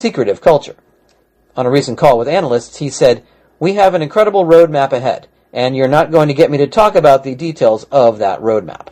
secretive culture. On a recent call with analysts, he said, "We have an incredible roadmap ahead, and you're not going to get me to talk about the details of that roadmap."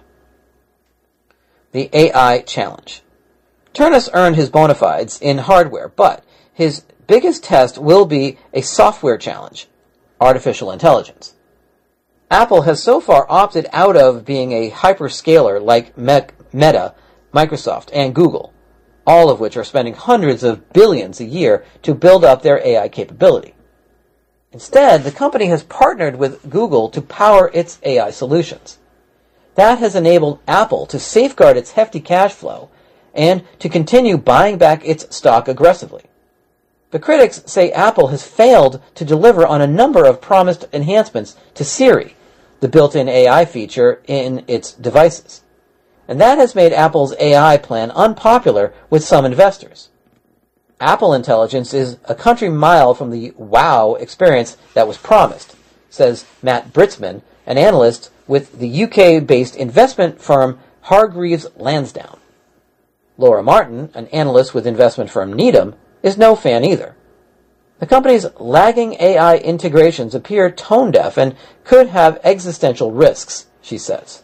The AI challenge. Ternus earned his bona fides in hardware, but his biggest test will be a software challenge, artificial intelligence. Apple has so far opted out of being a hyperscaler like Meta, Microsoft, and Google, all of which are spending hundreds of billions a year to build up their AI capability. Instead, the company has partnered with Google to power its AI solutions. That has enabled Apple to safeguard its hefty cash flow and to continue buying back its stock aggressively. But critics say Apple has failed to deliver on a number of promised enhancements to Siri, the built-in AI feature in its devices. And that has made Apple's AI plan unpopular with some investors. Apple Intelligence is a country mile from the wow experience that was promised, says Matt Britzman, an analyst with the UK-based investment firm Hargreaves Lansdown. Laura Martin, an analyst with investment firm Needham, is no fan either. The company's lagging AI integrations appear tone-deaf and could have existential risks, she says.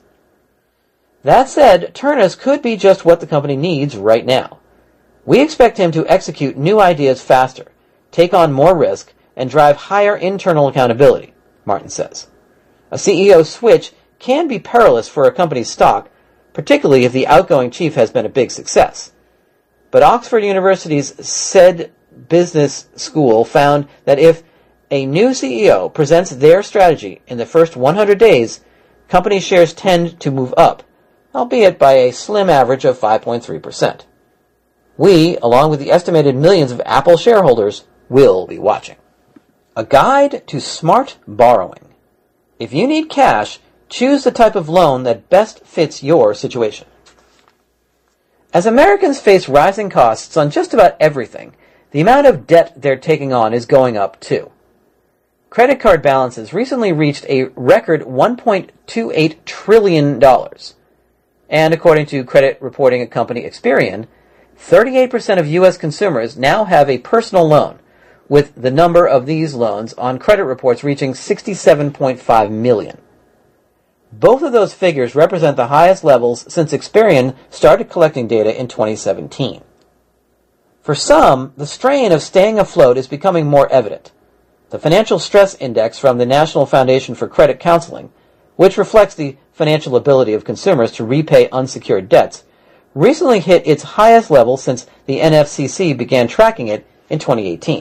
That said, Ternus could be just what the company needs right now. We expect him to execute new ideas faster, take on more risk, and drive higher internal accountability, Martin says. A CEO switch can be perilous for a company's stock, particularly if the outgoing chief has been a big success. But Oxford University's said business school found that if a new CEO presents their strategy in the first 100 days, company shares tend to move up, albeit by a slim average of 5.3%. We, along with the estimated millions of Apple shareholders, will be watching. A guide to smart borrowing. If you need cash, choose the type of loan that best fits your situation. As Americans face rising costs on just about everything, the amount of debt they're taking on is going up too. Credit card balances recently reached a record $1.28 trillion. And according to credit reporting company Experian, 38% of U.S. consumers now have a personal loan, with the number of these loans on credit reports reaching 67.5 million. Both of those figures represent the highest levels since Experian started collecting data in 2017. For some, the strain of staying afloat is becoming more evident. The Financial Stress Index from the National Foundation for Credit Counseling, which reflects the financial ability of consumers to repay unsecured debts, recently hit its highest level since the NFCC began tracking it in 2018.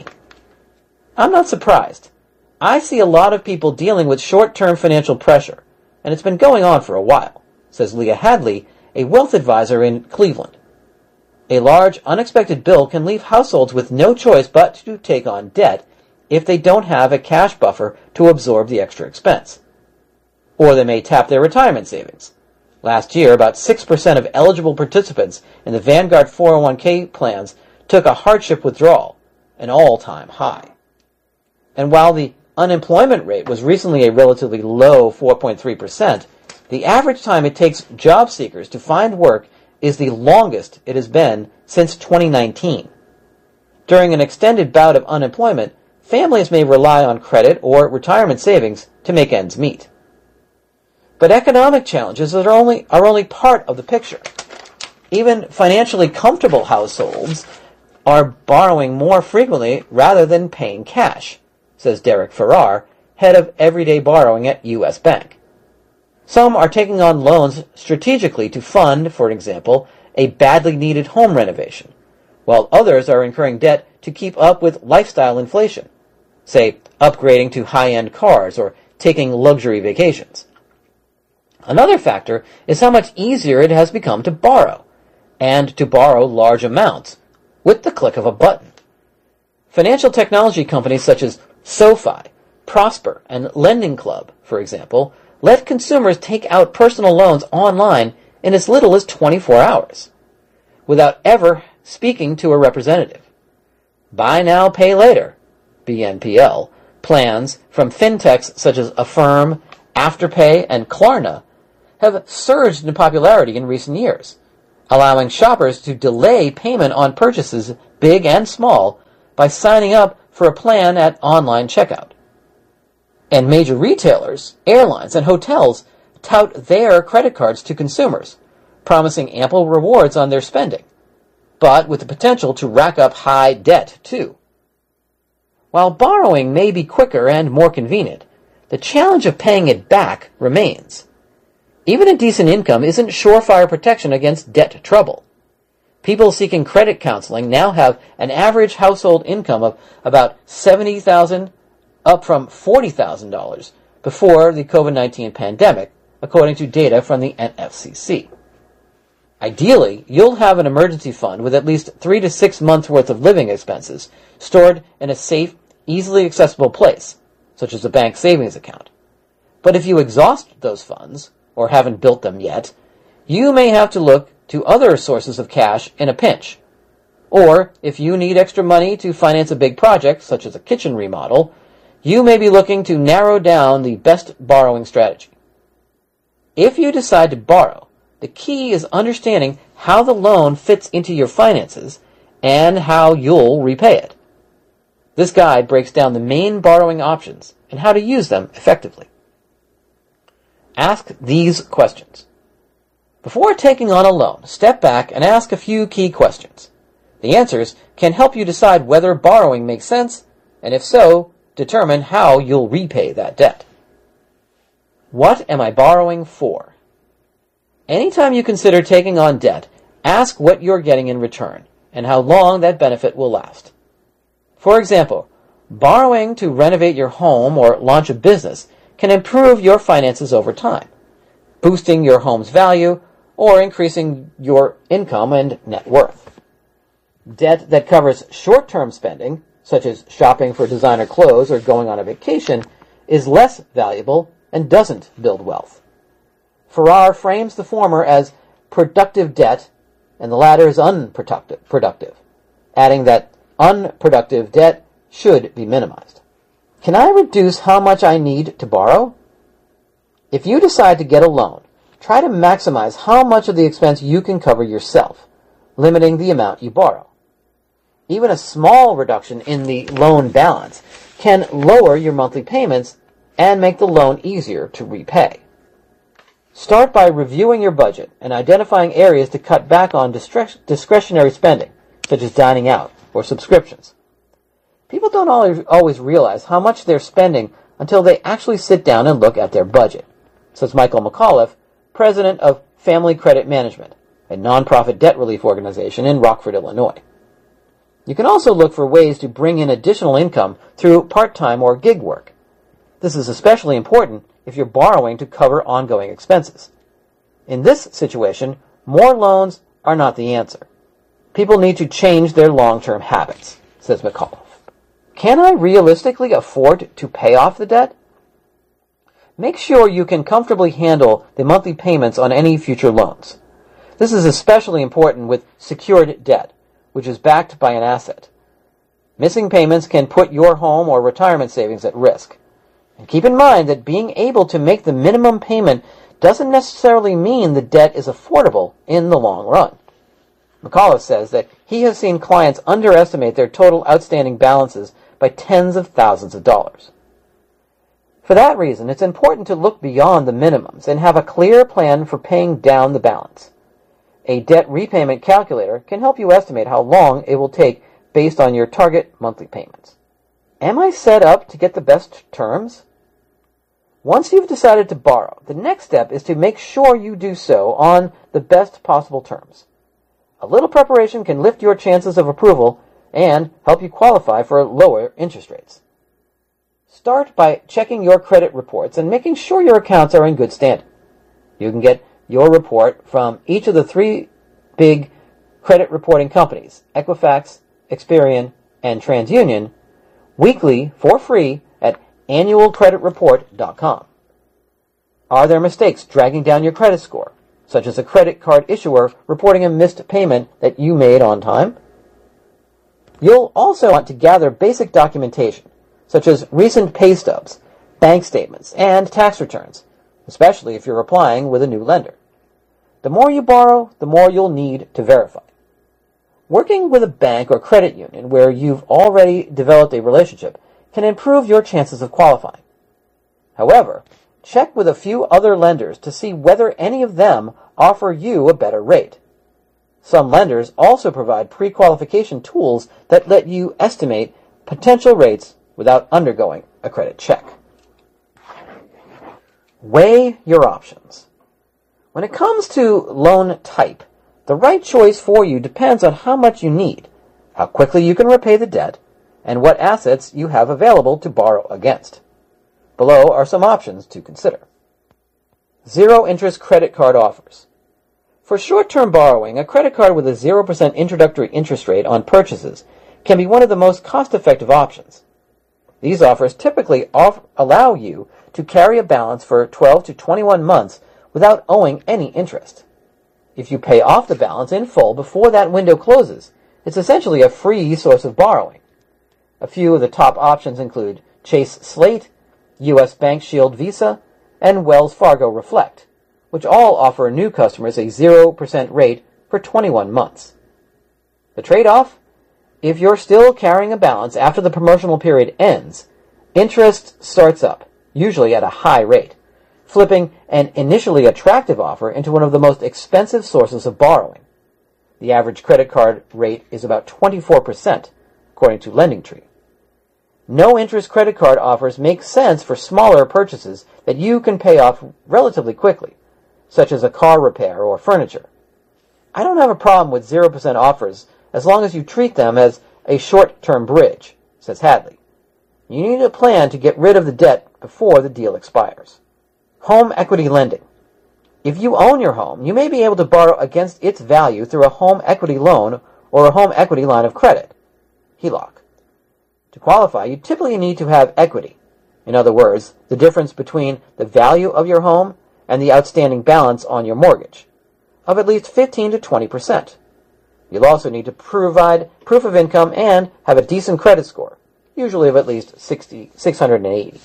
I'm not surprised. I see a lot of people dealing with short-term financial pressure, and it's been going on for a while, says Leah Hadley, a wealth advisor in Cleveland. A large, unexpected bill can leave households with no choice but to take on debt if they don't have a cash buffer to absorb the extra expense. Or they may tap their retirement savings. Last year, about 6% of eligible participants in the Vanguard 401k plans took a hardship withdrawal, an all-time high. And while the unemployment rate was recently a relatively low 4.3%, the average time it takes job seekers to find work is the longest it has been since 2019. During an extended bout of unemployment, families may rely on credit or retirement savings to make ends meet. But economic challenges are only part of the picture. Even financially comfortable households are borrowing more frequently rather than paying cash, says Derek Farrar, head of everyday borrowing at U.S. Bank. Some are taking on loans strategically to fund, for example, a badly needed home renovation, while others are incurring debt to keep up with lifestyle inflation, say upgrading to high-end cars or taking luxury vacations. Another factor is how much easier it has become to borrow, and to borrow large amounts, with the click of a button. Financial technology companies such as SoFi, Prosper, and Lending Club, for example, let consumers take out personal loans online in as little as 24 hours, without ever speaking to a representative. Buy now, pay later, BNPL, plans from fintechs such as Affirm, Afterpay, and Klarna have surged in popularity in recent years, allowing shoppers to delay payment on purchases big and small, by signing up for a plan at online checkout. And major retailers, airlines, and hotels tout their credit cards to consumers, promising ample rewards on their spending, but with the potential to rack up high debt, too. While borrowing may be quicker and more convenient, the challenge of paying it back remains. Even a decent income isn't surefire protection against debt trouble. People seeking credit counseling now have an average household income of about $70,000, up from $40,000 before the COVID-19 pandemic, according to data from the NFCC. Ideally, you'll have an emergency fund with at least 3 to 6 months' worth of living expenses stored in a safe, easily accessible place, such as a bank savings account. But if you exhaust those funds, or haven't built them yet, you may have to look to other sources of cash in a pinch. Or, if you need extra money to finance a big project, such as a kitchen remodel, you may be looking to narrow down the best borrowing strategy. If you decide to borrow, the key is understanding how the loan fits into your finances and how you'll repay it. This guide breaks down the main borrowing options and how to use them effectively. Ask these questions. Before taking on a loan, step back and ask a few key questions. The answers can help you decide whether borrowing makes sense, and if so, determine how you'll repay that debt. What am I borrowing for? Anytime you consider taking on debt, ask what you're getting in return and how long that benefit will last. For example, borrowing to renovate your home or launch a business can improve your finances over time, boosting your home's value or increasing your income and net worth. Debt that covers short-term spending, such as shopping for designer clothes or going on a vacation, is less valuable and doesn't build wealth. Farrar frames the former as productive debt and the latter as unproductive, adding that unproductive debt should be minimized. Can I reduce how much I need to borrow? If you decide to get a loan, try to maximize how much of the expense you can cover yourself, limiting the amount you borrow. Even a small reduction in the loan balance can lower your monthly payments and make the loan easier to repay. Start by reviewing your budget and identifying areas to cut back on discretionary spending, such as dining out or subscriptions. People don't always realize how much they're spending until they actually sit down and look at their budget, says Michael McAuliffe, president of Family Credit Management, a nonprofit debt relief organization in Rockford, Illinois. You can also look for ways to bring in additional income through part-time or gig work. This is especially important if you're borrowing to cover ongoing expenses. In this situation, more loans are not the answer. People need to change their long-term habits, says McAuliffe. Can I realistically afford to pay off the debt? Make sure you can comfortably handle the monthly payments on any future loans. This is especially important with secured debt, which is backed by an asset. Missing payments can put your home or retirement savings at risk. And keep in mind that being able to make the minimum payment doesn't necessarily mean the debt is affordable in the long run. McAuliffe says that he has seen clients underestimate their total outstanding balances by tens of thousands of dollars. For that reason, it's important to look beyond the minimums and have a clear plan for paying down the balance. A debt repayment calculator can help you estimate how long it will take based on your target monthly payments. Am I set up to get the best terms? Once you've decided to borrow, the next step is to make sure you do so on the best possible terms. A little preparation can lift your chances of approval and help you qualify for lower interest rates. Start by checking your credit reports and making sure your accounts are in good standing. You can get your report from each of the 3 big credit reporting companies, Equifax, Experian, and TransUnion, weekly for free at annualcreditreport.com. Are there mistakes dragging down your credit score, such as a credit card issuer reporting a missed payment that you made on time? You'll also want to gather basic documentation, such as recent pay stubs, bank statements, and tax returns, especially if you're applying with a new lender. The more you borrow, the more you'll need to verify. Working with a bank or credit union where you've already developed a relationship can improve your chances of qualifying. However, check with a few other lenders to see whether any of them offer you a better rate. Some lenders also provide pre-qualification tools that let you estimate potential rates without undergoing a credit check. Weigh your options. When it comes to loan type, the right choice for you depends on how much you need, how quickly you can repay the debt, and what assets you have available to borrow against. Below are some options to consider. Zero-interest credit card offers. For short-term borrowing, a credit card with a 0% introductory interest rate on purchases can be one of the most cost-effective options. These offers typically allow you to carry a balance for 12 to 21 months without owing any interest. If you pay off the balance in full before that window closes, it's essentially a free source of borrowing. A few of the top options include Chase Slate, U.S. Bank Shield Visa, and Wells Fargo Reflect, which all offer new customers a 0% rate for 21 months. The trade-off? If you're still carrying a balance after the promotional period ends, interest starts up, usually at a high rate, flipping an initially attractive offer into one of the most expensive sources of borrowing. The average credit card rate is about 24%, according to LendingTree. No-interest credit card offers make sense for smaller purchases that you can pay off relatively quickly, such as a car repair or furniture. I don't have a problem with 0% offers as long as you treat them as a short-term bridge, says Hadley. You need a plan to get rid of the debt before the deal expires. Home equity lending. If you own your home, you may be able to borrow against its value through a home equity loan or a home equity line of credit, HELOC. To qualify, you typically need to have equity. In other words, the difference between the value of your home and the outstanding balance on your mortgage, of at least 15 to 20%. You'll also need to provide proof of income and have a decent credit score, usually of at least 680.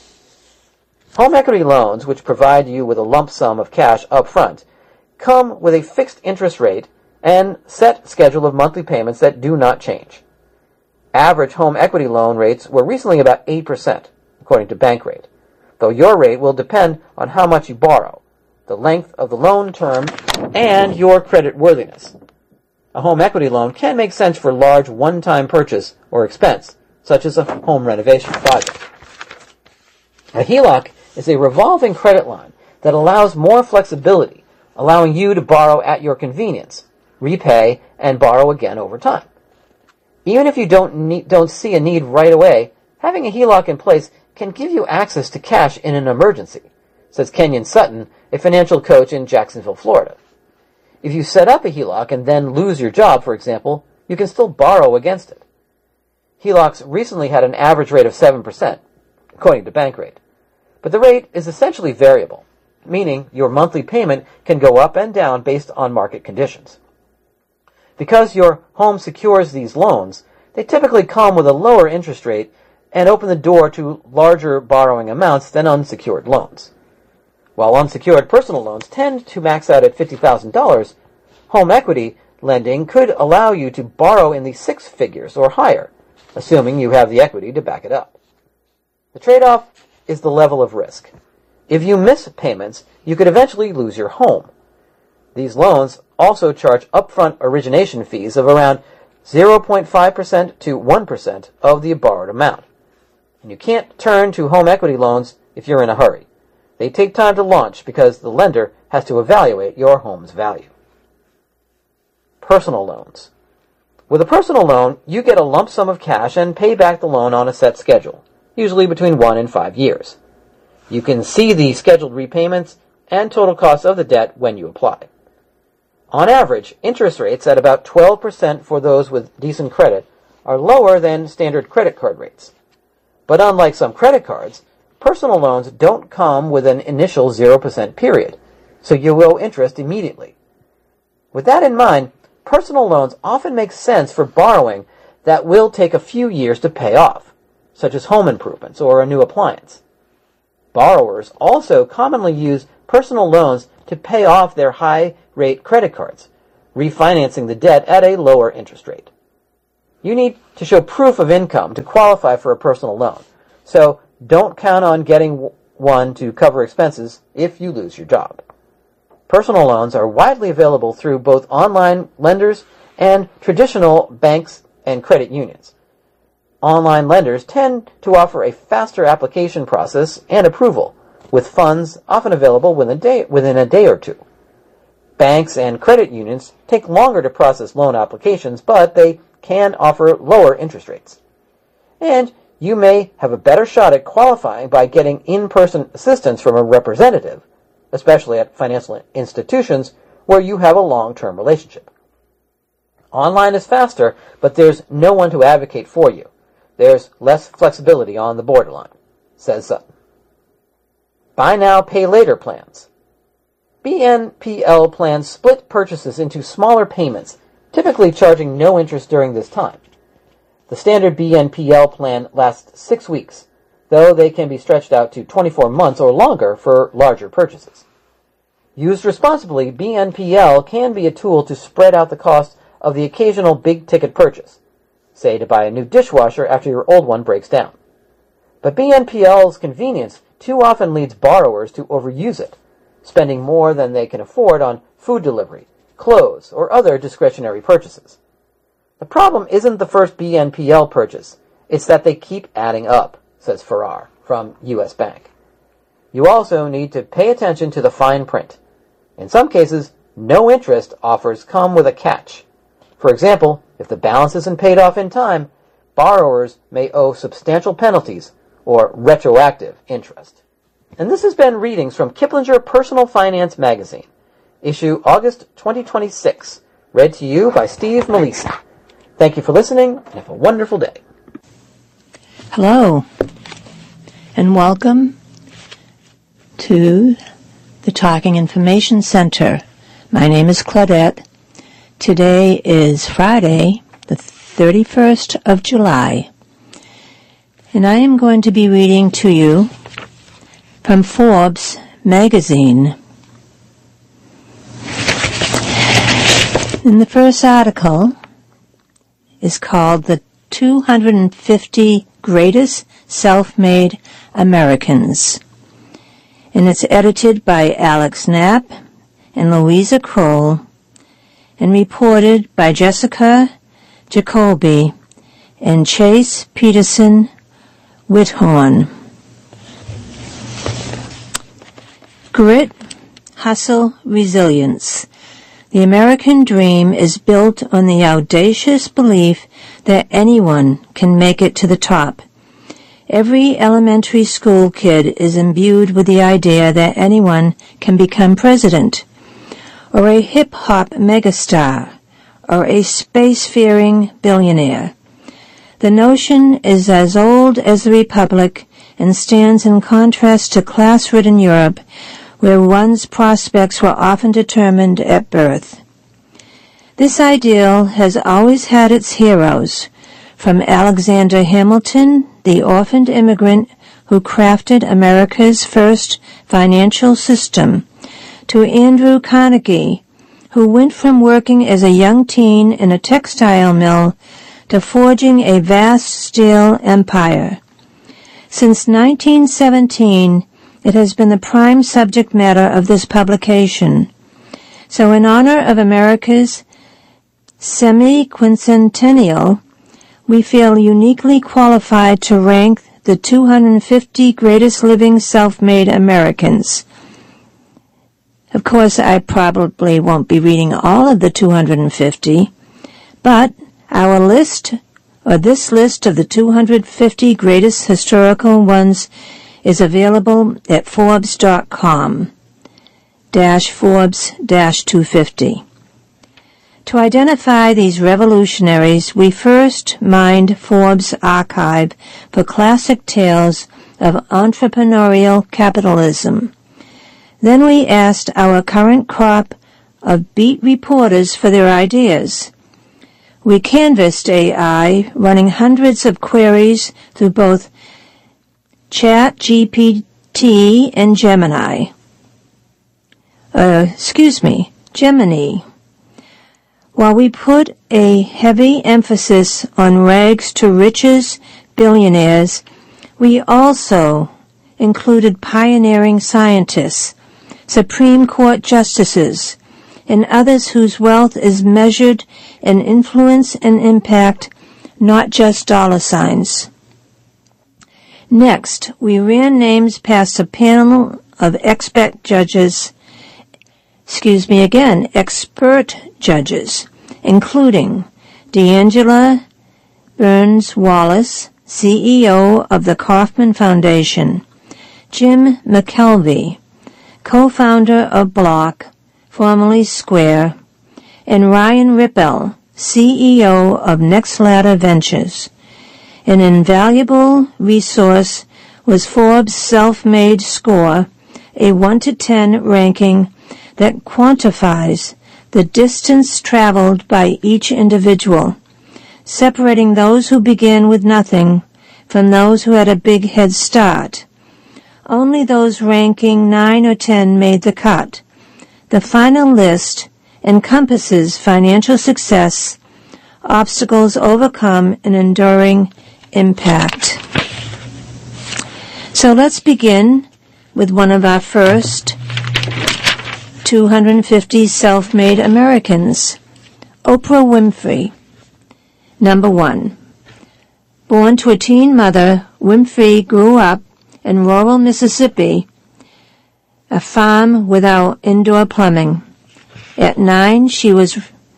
Home equity loans, which provide you with a lump sum of cash up front, come with a fixed interest rate and set schedule of monthly payments that do not change. Average home equity loan rates were recently about 8%, according to Bankrate, though your rate will depend on how much you borrow, the length of the loan term, and your credit worthiness. A home equity loan can make sense for large one-time purchase or expense, such as a home renovation project. A HELOC is a revolving credit line that allows more flexibility, allowing you to borrow at your convenience, repay, and borrow again over time. Even if you don't see a need right away, having a HELOC in place can give you access to cash in an emergency, says Kenyon Sutton, a financial coach in Jacksonville, Florida. If you set up a HELOC and then lose your job, for example, you can still borrow against it. HELOCs recently had an average rate of 7%, according to Bankrate. But the rate is essentially variable, meaning your monthly payment can go up and down based on market conditions. Because your home secures these loans, they typically come with a lower interest rate and open the door to larger borrowing amounts than unsecured loans. While unsecured personal loans tend to max out at $50,000, home equity lending could allow you to borrow in the six figures or higher, assuming you have the equity to back it up. The trade-off is the level of risk. If you miss payments, you could eventually lose your home. These loans also charge upfront origination fees of around 0.5% to 1% of the borrowed amount. And you can't turn to home equity loans if you're in a hurry. They take time to launch because the lender has to evaluate your home's value. Personal loans. With a personal loan, you get a lump sum of cash and pay back the loan on a set schedule, usually between 1 and 5 years. You can see the scheduled repayments and total costs of the debt when you apply. On average, interest rates at about 12% for those with decent credit are lower than standard credit card rates. But unlike some credit cards, personal loans don't come with an initial 0% period, so you owe interest immediately. With that in mind, personal loans often make sense for borrowing that will take a few years to pay off, such as home improvements or a new appliance. Borrowers also commonly use personal loans to pay off their high-rate credit cards, refinancing the debt at a lower interest rate. You need to show proof of income to qualify for a personal loan. So don't count on getting one to cover expenses if you lose your job. Personal loans are widely available through both online lenders and traditional banks and credit unions. Online lenders tend to offer a faster application process and approval, with funds often available within a day or two. Banks and credit unions take longer to process loan applications, but they can offer lower interest rates. And you may have a better shot at qualifying by getting in-person assistance from a representative, especially at financial institutions where you have a long-term relationship. Online is faster, but there's no one to advocate for you. There's less flexibility on the borderline, says Sutton. Buy now, pay later plans. BNPL plans split purchases into smaller payments, typically charging no interest during this time. The standard BNPL plan lasts 6 weeks, though they can be stretched out to 24 months or longer for larger purchases. Used responsibly, BNPL can be a tool to spread out the cost of the occasional big-ticket purchase, say to buy a new dishwasher after your old one breaks down. But BNPL's convenience too often leads borrowers to overuse it, spending more than they can afford on food delivery, clothes, or other discretionary purchases. The problem isn't the first BNPL purchase, it's that they keep adding up, says Farrar from U.S. Bank. You also need to pay attention to the fine print. In some cases, no interest offers come with a catch. For example, if the balance isn't paid off in time, borrowers may owe substantial penalties or retroactive interest. And this has been readings from Kiplinger Personal Finance Magazine, issue August 2026, read to you by Steve Malisi. Thank you for listening, and have a wonderful day. Hello, and welcome to the Talking Information Center. My name is Claudette. Today is Friday, the 31st of July, and I am going to be reading to you from Forbes magazine. And the first article is called The 250 Greatest Self-Made Americans, and it's edited by Alex Knapp and Louisa Kroll, and reported by Jessica Jacoby and Chase Peterson Whithorn. Grit, hustle, resilience. The American dream is built on the audacious belief that anyone can make it to the top. Every elementary school kid is imbued with the idea that anyone can become president, or a hip-hop megastar, or a space-faring billionaire. The notion is as old as the Republic and stands in contrast to class-ridden Europe, where one's prospects were often determined at birth. This ideal has always had its heroes, from Alexander Hamilton, the orphaned immigrant who crafted America's first financial system, to Andrew Carnegie, who went from working as a young teen in a textile mill to forging a vast steel empire. Since 1917, it has been the prime subject matter of this publication. So in honor of America's semi-quincentennial, we feel uniquely qualified to rank the 250 greatest living self-made Americans. Of course, I probably won't be reading all of the 250, but our list, or this list of the 250 greatest historical ones, is available at Forbes.com, Forbes-250. To identify these revolutionaries, we first mined Forbes' archive for classic tales of entrepreneurial capitalism. Then we asked our current crop of beat reporters for their ideas. We canvassed AI, running hundreds of queries through both ChatGPT and Gemini. While we put a heavy emphasis on rags to riches billionaires, we also included pioneering scientists, Supreme Court justices, and others whose wealth is measured in influence and impact, not just dollar signs. Next, we ran names past a panel of expert judges, including D'Angela Burns Wallace, CEO of the Kauffman Foundation, Jim McKelvey, co-founder of Block, formerly Square, and Ryan Rippel, CEO of Nextladder Ventures. An invaluable resource was Forbes' Self-Made Score, a 1 to 10 ranking that quantifies the distance traveled by each individual, separating those who began with nothing from those who had a big head start. Only those ranking 9 or 10 made the cut. The final list encompasses financial success, obstacles overcome, and enduring impact. So let's begin with one of our first 250 self-made Americans, Oprah Winfrey. Number 1. Born to a teen mother, Winfrey grew up in rural Mississippi, a farm without indoor plumbing. At 9, she was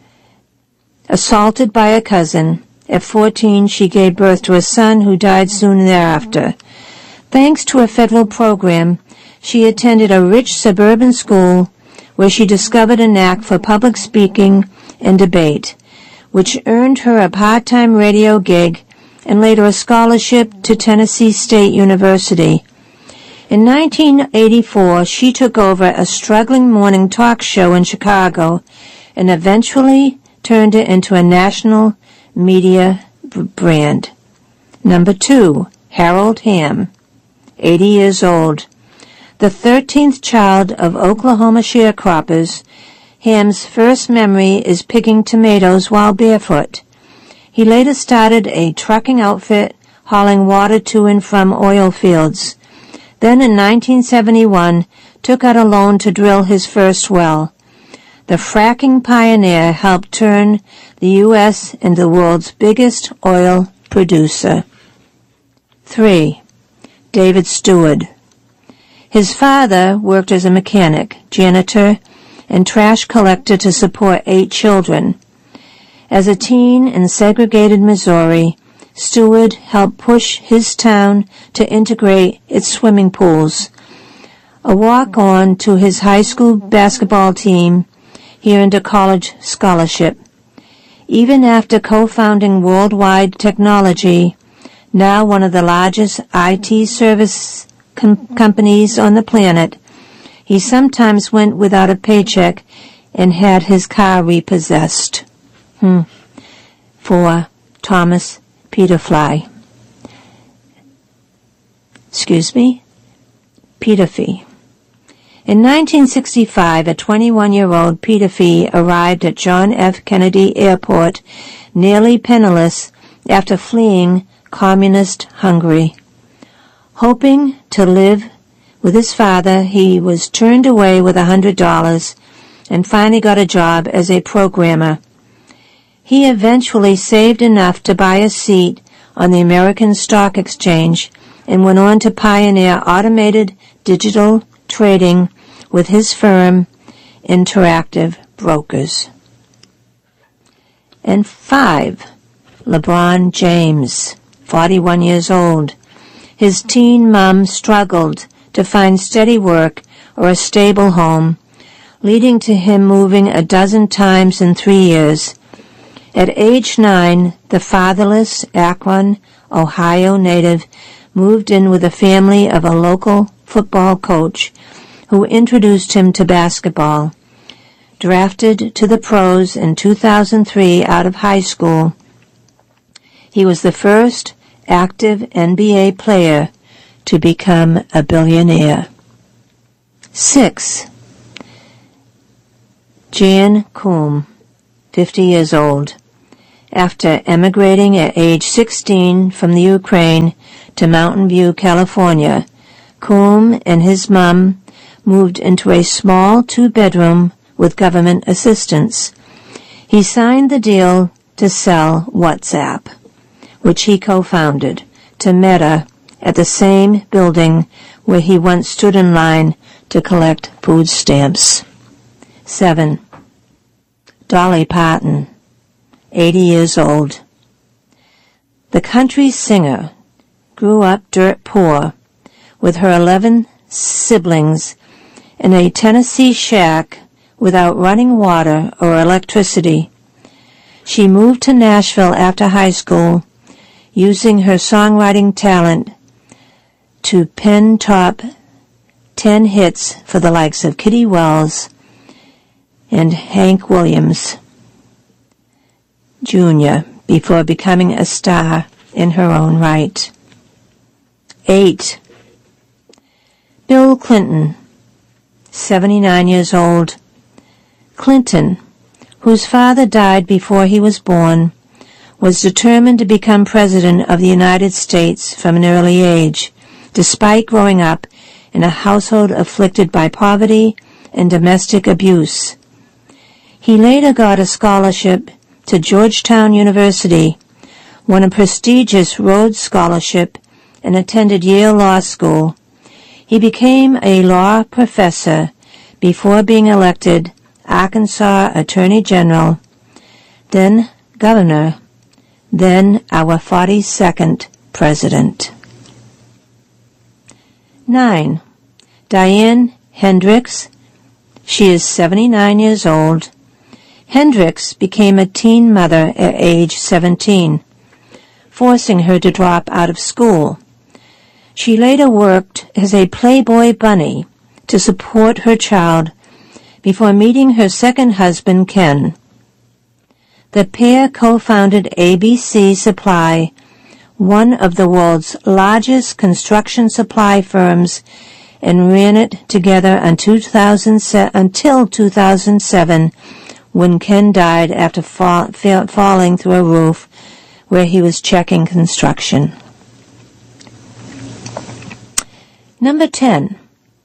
assaulted by a cousin. At 14, she gave birth to a son who died soon thereafter. Thanks to a federal program, she attended a rich suburban school where she discovered a knack for public speaking and debate, which earned her a part-time radio gig and later a scholarship to Tennessee State University. In 1984, she took over a struggling morning talk show in Chicago and eventually turned it into a national media brand. Number 2, Harold Hamm, 80 years old. The 13th child of Oklahoma sharecroppers, Hamm's first memory is picking tomatoes while barefoot. He later started a trucking outfit hauling water to and from oil fields. Then in 1971, took out a loan to drill his first well. The fracking pioneer helped turn the U.S. into the world's biggest oil producer. 3. David Stewart. His father worked as a mechanic, janitor, and trash collector to support 8 children. As a teen in segregated Missouri, Stewart helped push his town to integrate its swimming pools. A walk-on to his high school basketball team, he earned a college scholarship. Even after co-founding Worldwide Technology, now one of the largest IT service companies on the planet, he sometimes went without a paycheck and had his car repossessed. 4. Thomas Peterfy. Peterfy. In 1965, a 21-year-old Peterfy arrived at John F. Kennedy Airport, nearly penniless after fleeing communist Hungary. Hoping to live with his father, he was turned away with $100 and finally got a job as a programmer. He eventually saved enough to buy a seat on the American Stock Exchange and went on to pioneer automated digital trading with his firm, Interactive Brokers. And 5. LeBron James, 41 years old. His teen mom struggled to find steady work or a stable home, leading to him moving a dozen times in 3 years. At age 9, the fatherless Akron, Ohio native moved in with a family of a local football coach who introduced him to basketball. Drafted to the pros in 2003 out of high school, he was the first active NBA player to become a billionaire. 6. Jan Koum, 50 years old. After emigrating at age 16 from the Ukraine to Mountain View, California, Coombe and his mom moved into a small 2-bedroom with government assistance. He signed the deal to sell WhatsApp, which he co-founded, to Meta at the same building where he once stood in line to collect food stamps. 7. Dolly Parton, 80 years old. The country singer grew up dirt poor with her 11 siblings in a Tennessee shack without running water or electricity. She moved to Nashville after high school, using her songwriting talent to pen top 10 hits for the likes of Kitty Wells and Hank Williams Jr. before becoming a star in her own right. 8. Bill Clinton, 79 years old. Clinton, whose father died before he was born, was determined to become President of the United States from an early age, despite growing up in a household afflicted by poverty and domestic abuse. He later got a scholarship to Georgetown University, won a prestigious Rhodes Scholarship, and attended Yale Law School. He became a law professor before being elected Arkansas Attorney General, then Governor, then our 42nd President. 9. Diane Hendricks. She is 79 years old. Hendricks became a teen mother at age 17, forcing her to drop out of school. She later worked as a Playboy bunny to support her child before meeting her second husband, Ken. The pair co-founded ABC Supply, one of the world's largest construction supply firms, and ran it together until 2007, when Ken died after falling through a roof where he was checking construction. Number 10.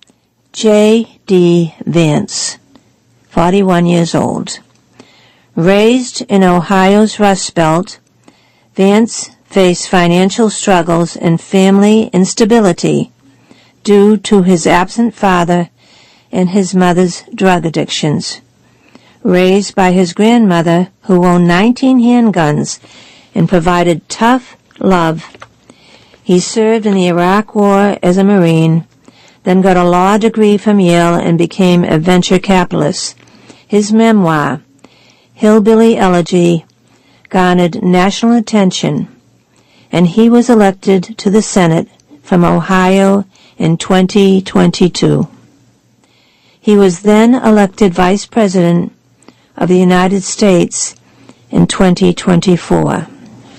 J.D. Vance, 41 years old. Raised in Ohio's Rust Belt, Vance faced financial struggles and family instability due to his absent father and his mother's drug addictions. Raised by his grandmother, who owned 19 handguns and provided tough love, he served in the Iraq War as a Marine, then got a law degree from Yale and became a venture capitalist. His memoir, Hillbilly Elegy, garnered national attention, and he was elected to the Senate from Ohio in 2022. He was then elected Vice President of the United States in 2024.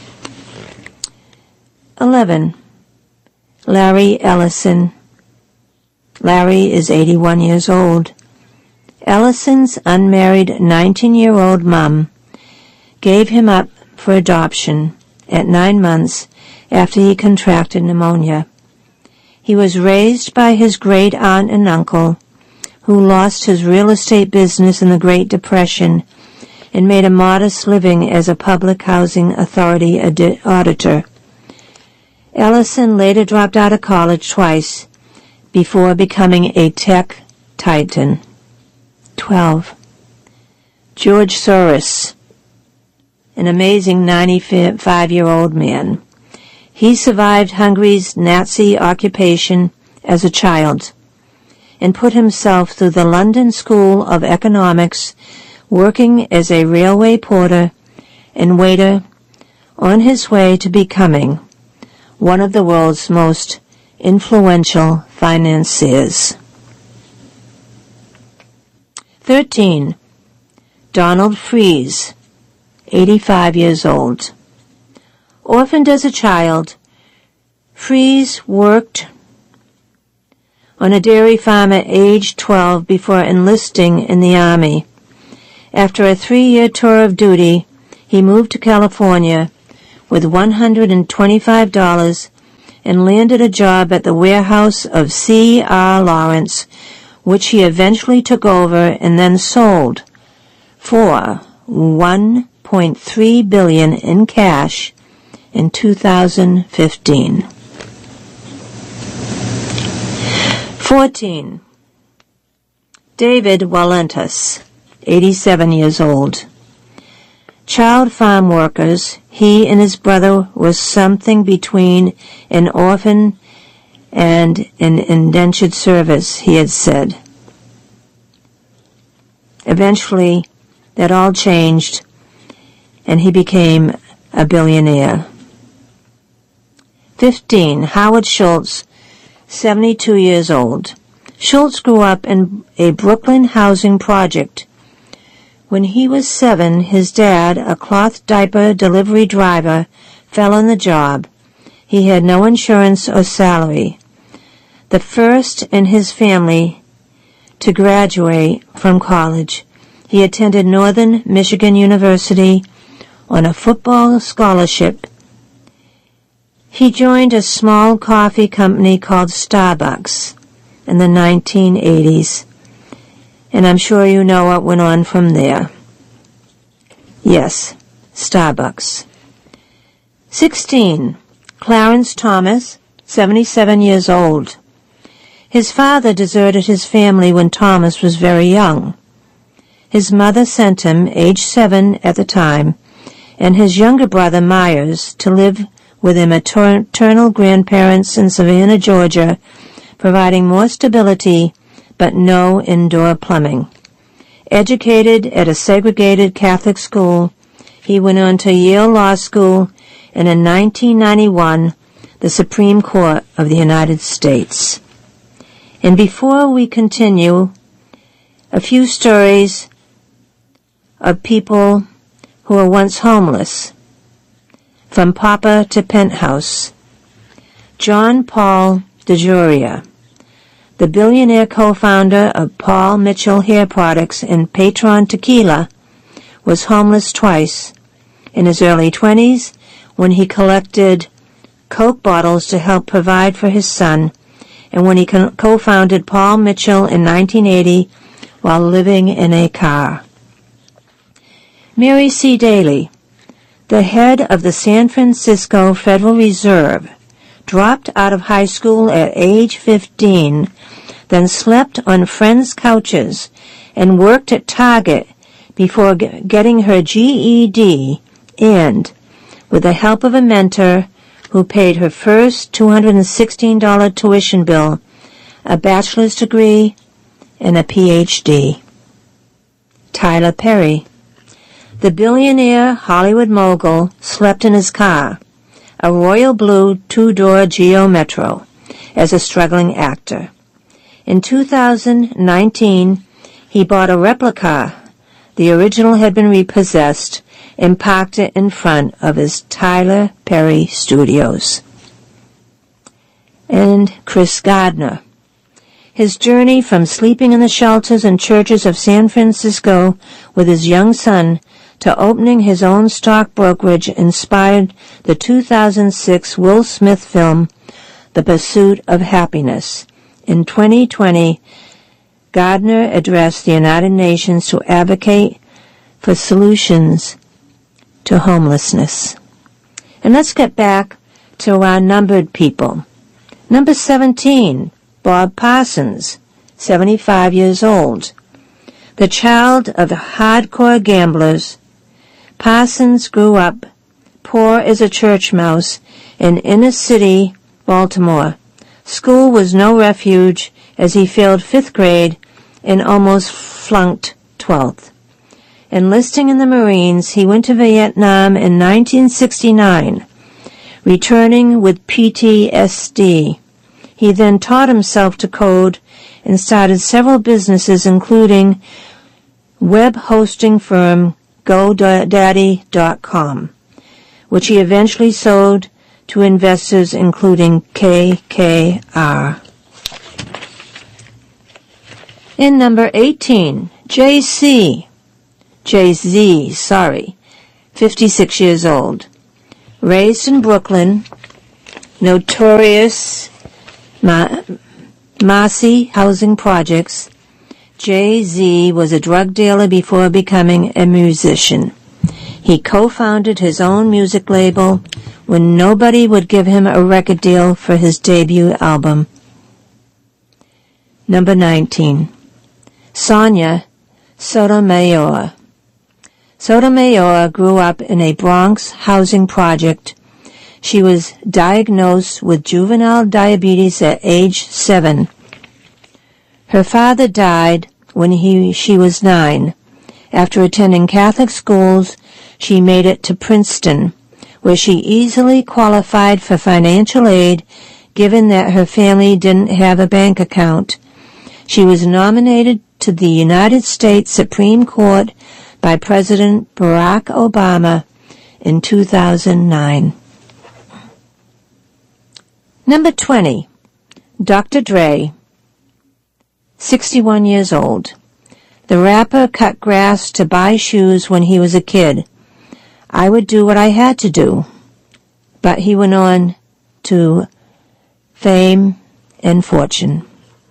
11. Larry Ellison. Larry is 81 years old. Ellison's unmarried 19-year-old mom gave him up for adoption at 9 months after he contracted pneumonia. He was raised by his great-aunt and uncle, who lost his real estate business in the Great Depression and made a modest living as a public housing authority auditor. Ellison later dropped out of college twice before becoming a tech titan. 12. George Soros, an amazing 95-year-old man. He survived Hungary's Nazi occupation as a child and put himself through the London School of Economics, working as a railway porter and waiter on his way to becoming one of the world's most influential financiers. 13. Donald Freese, 85 years old. Orphaned as a child, Freese worked on a dairy farm at age 12 before enlisting in the Army. After a 3-year tour of duty, he moved to California with $125 and landed a job at the warehouse of C.R. Lawrence, which he eventually took over and then sold for $1.3 billion in cash in 2015. 14. David Walentis, 87 years old. Child farm workers, he and his brother were something between an orphan and an indentured service, he had said. Eventually, that all changed, and he became a billionaire. 15. Howard Schultz, 72 years old. Schultz grew up in a Brooklyn housing project. When he was 7, his dad, a cloth diaper delivery driver, fell on the job. He had no insurance or salary. The first in his family to graduate from college, he attended Northern Michigan University on a football scholarship. He joined a small coffee company called Starbucks in the 1980s. And I'm sure you know what went on from there. Yes, Starbucks. 16. Clarence Thomas, 77 years old. His father deserted his family when Thomas was very young. His mother sent him, age 7 at the time, and his younger brother Myers to live with his maternal grandparents in Savannah, Georgia, providing more stability but no indoor plumbing. Educated at a segregated Catholic school, he went on to Yale Law School and in 1991, the Supreme Court of the United States. And before we continue, a few stories of people who were once homeless, from pauper to penthouse. John Paul DeJoria, the billionaire co-founder of Paul Mitchell Hair Products and Patron Tequila, was homeless twice. In his early 20s, when he collected Coke bottles to help provide for his son, and when he co-founded Paul Mitchell in 1980 while living in a car. Mary C. Daly, the head of the San Francisco Federal Reserve, dropped out of high school at age 15, then slept on friends' couches and worked at Target before getting her GED and, with the help of a mentor who paid her first $216 tuition bill, a bachelor's degree, and a PhD. Tyler Perry, the billionaire Hollywood mogul, slept in his car, a royal blue 2-door Geo Metro, as a struggling actor. In 2019, he bought a replica. The original had been repossessed and parked it in front of his Tyler Perry Studios. And Chris Gardner. His journey from sleeping in the shelters and churches of San Francisco with his young son to opening his own stock brokerage inspired the 2006 Will Smith film, The Pursuit of Happiness. In 2020, Gardner addressed the United Nations to advocate for solutions to homelessness. And let's get back to our numbered people. Number 17, Bob Parsons, 75 years old. The child of the hardcore gamblers, Parsons grew up poor as a church mouse in inner-city Baltimore. School was no refuge as he failed 5th grade and almost flunked 12th. Enlisting in the Marines, he went to Vietnam in 1969, returning with PTSD. He then taught himself to code and started several businesses, including web hosting firm GoDaddy.com, which he eventually sold to investors including KKR. In number 18, J.C. Jay-Z, 56 years old. Raised in Brooklyn, notorious Marcy housing projects, Jay-Z was a drug dealer before becoming a musician. He co-founded his own music label when nobody would give him a record deal for his debut album. Number 19. Sonia Sotomayor. Sotomayor grew up in a Bronx housing project. She was diagnosed with juvenile diabetes at age 7. Her father died when she was 9. After attending Catholic schools, she made it to Princeton, where she easily qualified for financial aid, given that her family didn't have a bank account. She was nominated to the United States Supreme Court by President Barack Obama in 2009. Number 20. Dr. Dre, 61 years old. The rapper cut grass to buy shoes when he was a kid. I would do what I had to do. But he went on to fame and fortune.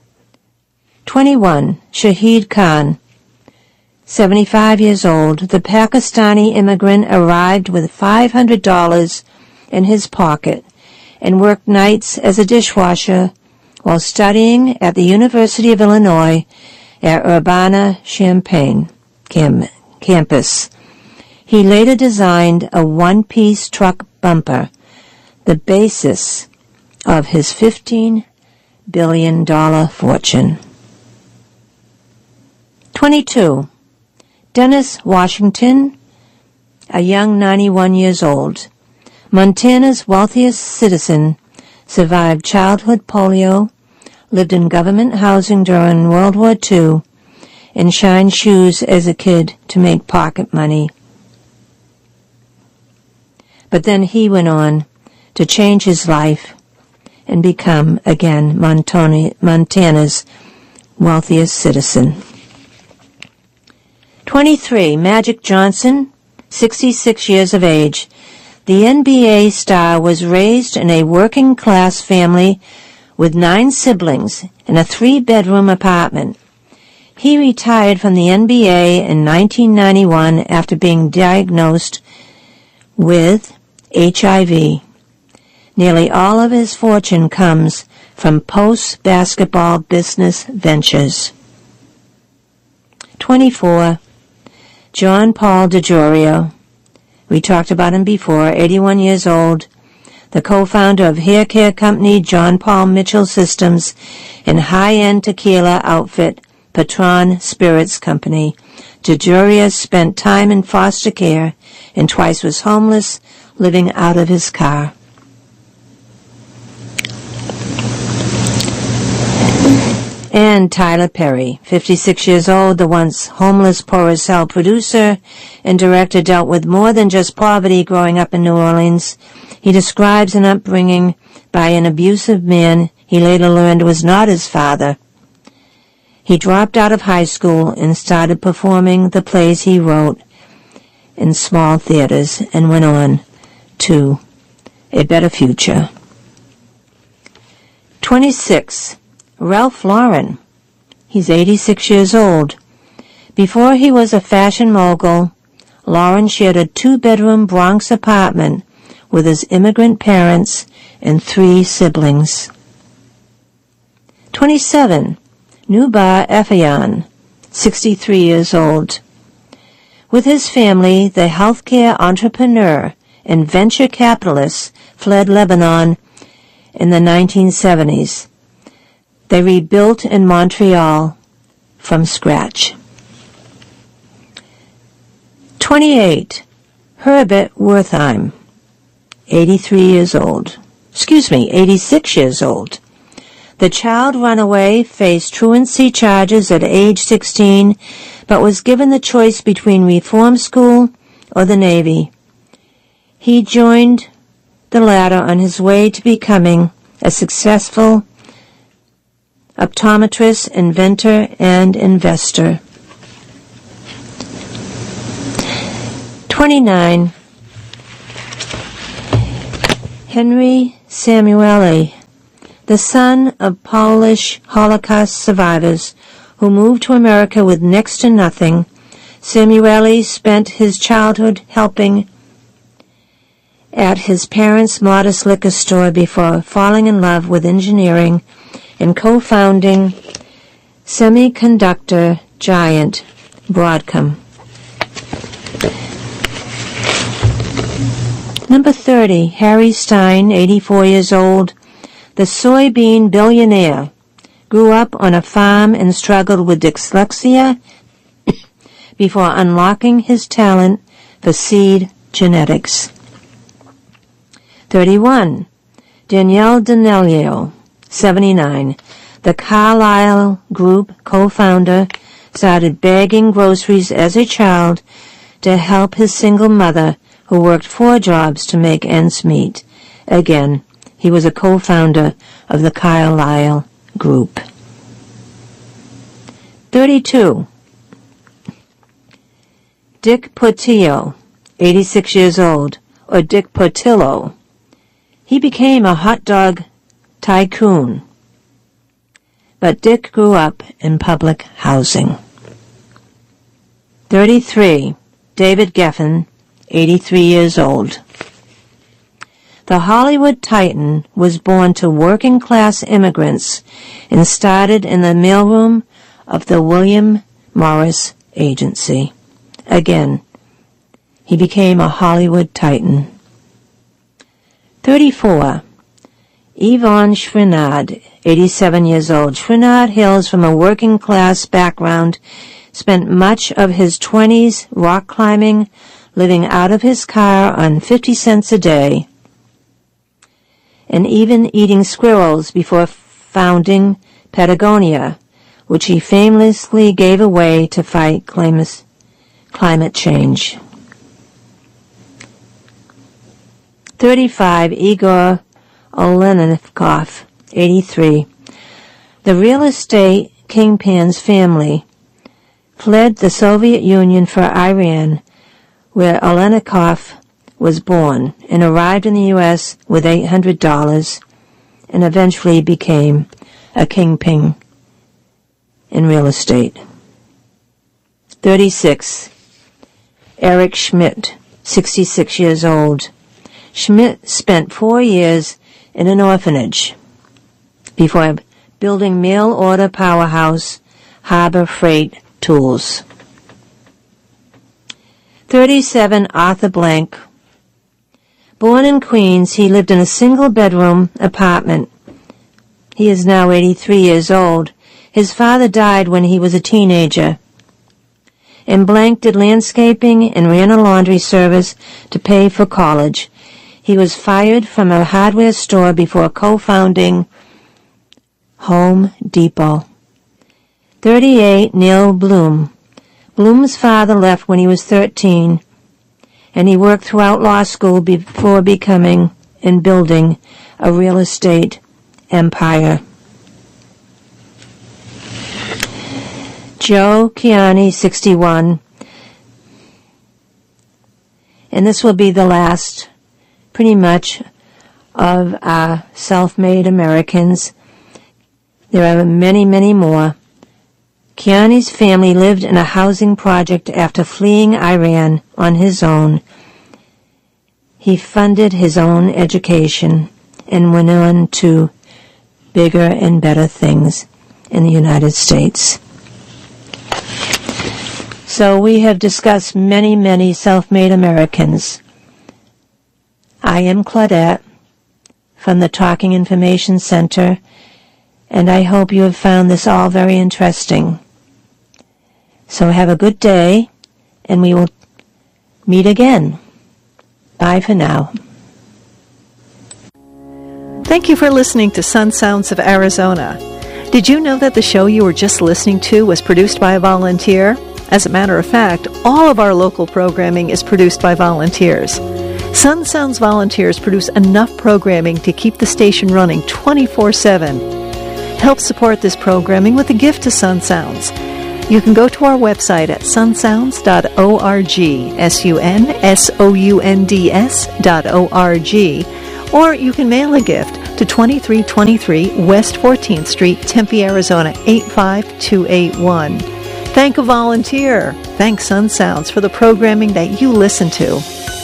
21. Shahid Khan, 75 years old. The Pakistani immigrant arrived with $500 in his pocket and worked nights as a dishwasher while studying at the University of Illinois at Urbana-Champaign campus. He later designed a one-piece truck bumper, the basis of his $15 billion fortune. 22. Dennis Washington, a young 91 years old. Montana's wealthiest citizen, survived childhood polio, lived in government housing during World War II, and shined shoes as a kid to make pocket money. But then he went on to change his life and become, again, Montana's wealthiest citizen. 23. Magic Johnson, 66 years of age. The NBA star was raised in a working-class family with 9 siblings in a 3-bedroom apartment. He retired from the NBA in 1991 after being diagnosed with HIV. Nearly all of his fortune comes from post-basketball business ventures. 24. John Paul DeJoria. We talked about him before, 81 years old, the co-founder of hair care company John Paul Mitchell Systems and high-end tequila outfit Patron Spirits Company. DeJoria spent time in foster care and twice was homeless, living out of his car. And Tyler Perry, 56 years old, the once homeless Poor as Hell producer and director, dealt with more than just poverty growing up in New Orleans. He describes an upbringing by an abusive man he later learned was not his father. He dropped out of high school and started performing the plays he wrote in small theaters and went on to a better future. 26. Ralph Lauren. He's 86 years old. Before he was a fashion mogul, Lauren shared a 2-bedroom Bronx apartment with his immigrant parents and 3 siblings. 27. Noubar Afeyan, 63 years old. With his family, the healthcare entrepreneur and venture capitalist fled Lebanon in the 1970s. They rebuilt in Montreal from scratch. 28. Herbert Wertheim, 86 years old. The child runaway faced truancy charges at age 16, but was given the choice between reform school or the Navy. He joined the latter on his way to becoming a successful optometrist, inventor, and investor. 29. Henry Samueli, the son of Polish Holocaust survivors who moved to America with next to nothing, Samueli spent his childhood helping at his parents' modest liquor store before falling in love with engineering and co-founding semiconductor giant Broadcom. Number 30, Harry Stein, 84 years old, the soybean billionaire, grew up on a farm and struggled with dyslexia before unlocking his talent for seed genetics. 31. Danielle D'Amelio, 79, the Carlyle Group co-founder, started bagging groceries as a child to help his single mother who worked 4 jobs to make ends meet. Again, he was a co-founder of the Carlyle Group. 32. Dick Portillo, 86 years old, or Dick Portillo. He became a hot dog tycoon, but Dick grew up in public housing. 33. David Geffen, 83 years old. The Hollywood Titan was born to working-class immigrants and started in the mailroom of the William Morris Agency. Again, he became a Hollywood Titan. 34. Yvonne Chouinard, 87 years old. Chouinard hails from a working-class background, spent much of his 20s rock climbing, living out of his car on 50 cents a day, and even eating squirrels before founding Patagonia, which he famously gave away to fight climate change. 35. Igor Olenikov, 83. The real estate kingpin's family fled the Soviet Union for Iran, where Olenikov was born, and arrived in the U.S. with $800 and eventually became a kingpin in real estate. 36. Eric Schmidt, 66 years old. Schmidt spent 4 years in an orphanage before building mail-order powerhouse Harbor Freight Tools. 37. Arthur Blank. Born in Queens, he lived in a single-bedroom apartment. He is now 83 years old. His father died when he was a teenager. And Blank did landscaping and ran a laundry service to pay for college. He was fired from a hardware store before co-founding Home Depot. 38. Neil Bloom. Bloom's father left when he was 13, and he worked throughout law school before becoming and building a real estate empire. Joe Kiani, 61, and this will be the last, pretty much, of our self-made Americans. There are many, many more. Kiani's family lived in a housing project after fleeing Iran on his own. He funded his own education and went on to bigger and better things in the United States. So we have discussed many, many self-made Americans. I am Claudette from the Talking Information Center, and I hope you have found this all very interesting. So have a good day, and we will meet again. Bye for now. Thank you for listening to Sun Sounds of Arizona. Did you know that the show you were just listening to was produced by a volunteer? As a matter of fact, all of our local programming is produced by volunteers. Sun Sounds volunteers produce enough programming to keep the station running 24/7. Help support this programming with a gift to Sun Sounds. You can go to our website at sunsounds.org, sunsounds.org, or you can mail a gift to 2323 West 14th Street, Tempe, Arizona 85281. Thank a volunteer. Thank Sun Sounds for the programming that you listen to.